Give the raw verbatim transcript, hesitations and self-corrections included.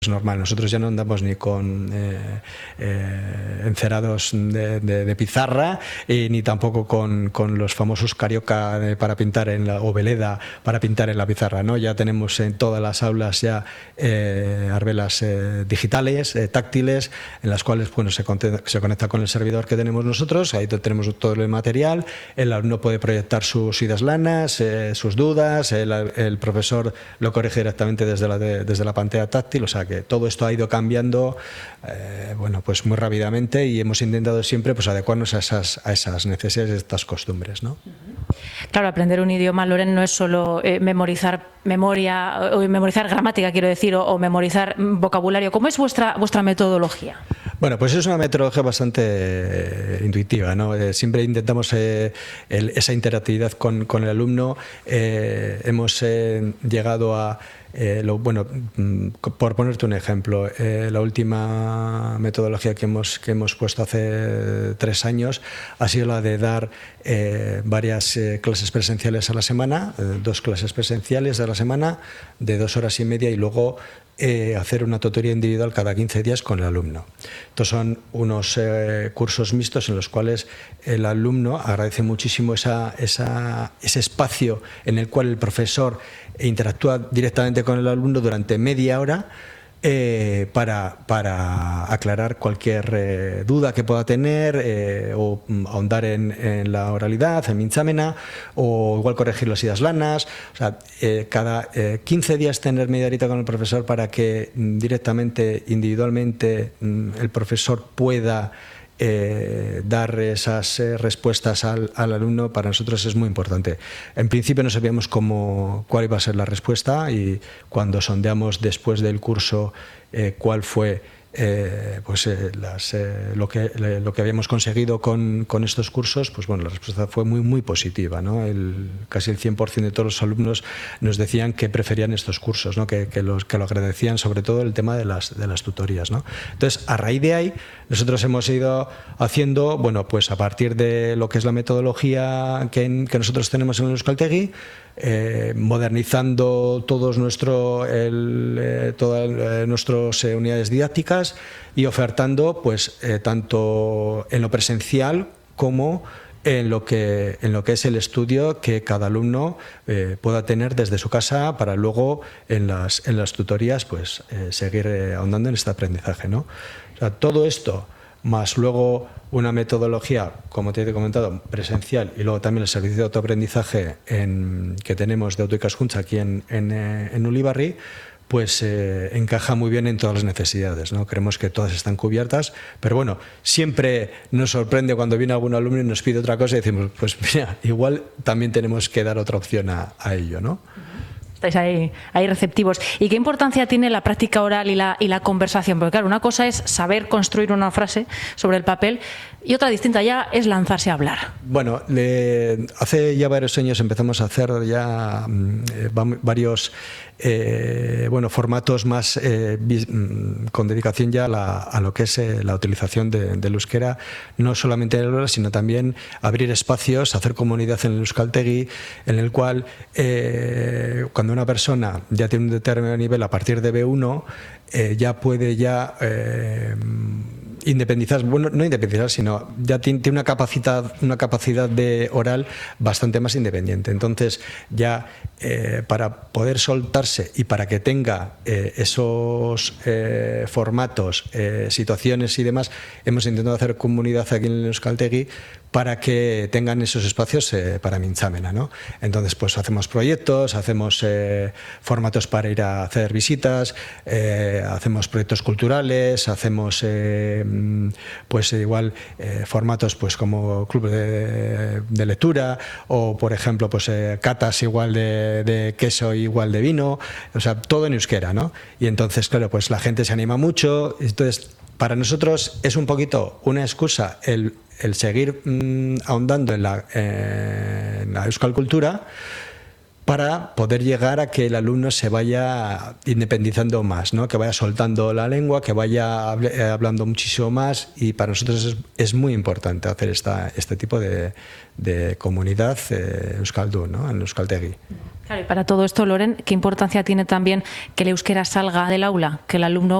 normal. Nosotros ya no andamos ni con eh, eh, encerados de, de, de pizarra y ni tampoco con, con los famosos carioca de, para pintar en la, o veleda para pintar en la pizarra, ¿no? Ya tenemos en todas las aulas ya eh, arbelas eh, digitales, eh, táctiles, en las cuales bueno, se, conecta, se conecta con el servidor que tenemos nosotros, ahí tenemos todo el material, el alumno puede proyectar sus idas lanas, eh, sus dudas, el, el profesor lo corrige directamente desde la, de, desde la pantalla táctil, o sea que todo esto ha ido cambiando eh, bueno, pues muy rápidamente y hemos intentado siempre pues, adecuarnos a esas, a esas necesidades, a estas costumbres, ¿no? Claro, aprender un idioma, Loren, no es solo eh, memorizar memoria o memorizar gramática, quiero decir, o, o memorizar vocabulario. ¿Cómo es vuestra, vuestra metodología? Bueno, pues es una metodología bastante eh, intuitiva, ¿no? Eh, siempre intentamos eh, el, esa interactividad con, con el alumno. Eh, hemos eh, llegado a Eh, lo, bueno, por ponerte un ejemplo, eh, la última metodología que hemos, que hemos puesto hace tres años ha sido la de dar eh, varias eh, clases presenciales a la semana, eh, dos clases presenciales a la semana de dos horas y media y luego eh, hacer una tutoría individual cada quince días con el alumno. Estos son unos eh, cursos mixtos en los cuales el alumno agradece muchísimo esa, esa, ese espacio en el cual el profesor interactúa directamente con el alumno durante media hora eh, para, para aclarar cualquier eh, duda que pueda tener eh, o ahondar en, en la oralidad, en Mintzámena, o igual corregir las idas lanas. O sea, eh, cada eh, quince días tener media horita con el profesor para que mm, directamente, individualmente, mm, el profesor pueda Eh, dar esas eh, respuestas al, al alumno, para nosotros es muy importante. En principio no sabíamos cómo, cuál iba a ser la respuesta y cuando sondeamos después del curso eh, cuál fue eh, pues, eh, las, eh, lo, que, le, lo que habíamos conseguido con, con estos cursos, pues bueno, la respuesta fue muy, muy positiva, ¿no? El, casi el cien por ciento de todos los alumnos nos decían que preferían estos cursos, ¿no? que, que, los, que lo agradecían, sobre todo el tema de las, de las tutorías, ¿no? Entonces, a raíz de ahí, nosotros hemos ido haciendo, bueno, pues a partir de lo que es la metodología que, que nosotros tenemos en el Euskaltegi, eh, modernizando todos nuestro, el, eh, todas eh, nuestras eh, unidades didácticas y ofertando, pues, eh, tanto en lo presencial como en lo que en lo que es el estudio que cada alumno eh, pueda tener desde su casa para luego en las en las tutorías pues eh, seguir eh, ahondando en este aprendizaje, ¿no? O sea, todo esto más luego una metodología, como te he comentado, presencial y luego también el servicio de autoaprendizaje en, que tenemos de Autoikaskuntza aquí en, en, en Ulibarri, pues eh, encaja muy bien en todas las necesidades, ¿no? Creemos que todas están cubiertas, pero bueno, siempre nos sorprende cuando viene algún alumno y nos pide otra cosa y decimos, pues mira, igual también tenemos que dar otra opción a, a ello, ¿no? Estáis ahí, ahí receptivos. ¿Y qué importancia tiene la práctica oral y la, y la conversación? Porque claro, una cosa es saber construir una frase sobre el papel y otra distinta ya es lanzarse a hablar. Bueno, le, hace ya varios años empezamos a hacer ya eh, varios eh, bueno, formatos más eh, con dedicación ya a, la, a lo que es eh, la utilización de, del euskera, no solamente en el oral, sino también abrir espacios, hacer comunidad en el Euskaltegi, en el cual eh, cuando una persona ya tiene un determinado nivel a partir de B uno, eh, ya puede ya eh, independizar, bueno, no independizar, sino ya tiene, tiene una capacidad, una capacidad de oral bastante más independiente. Entonces, ya eh, para poder soltarse y para que tenga eh, esos eh, formatos, eh, situaciones y demás, hemos intentado hacer comunidad aquí en el Euskaltegi para que tengan esos espacios eh, para Mintzámena, ¿no? Entonces, pues hacemos proyectos, hacemos eh, formatos para ir a hacer visitas, eh, hacemos proyectos culturales, hacemos eh, pues igual eh, formatos pues como club de, de lectura o, por ejemplo, pues eh, catas igual de, de queso igual de vino, o sea, todo en euskera, ¿no? Y entonces, claro, pues la gente se anima mucho. Entonces, para nosotros es un poquito una excusa el el seguir mmm, ahondando en la, eh, en la euskal cultura para poder llegar a que el alumno se vaya independizando más, ¿no? Que vaya soltando la lengua, que vaya hablando muchísimo más, y para nosotros es, es muy importante hacer esta, este tipo de, de comunidad eh, euskaldun, ¿no? En Euskaltegi. Claro, y para todo esto, Loren, ¿qué importancia tiene también que el euskera salga del aula? Que el alumno